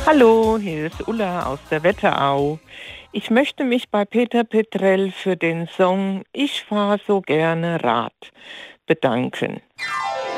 Hallo, hier ist Ulla aus der Wetterau. Ich möchte mich bei Peter Petrell für den Song Ich fahr so gerne Rad bedanken.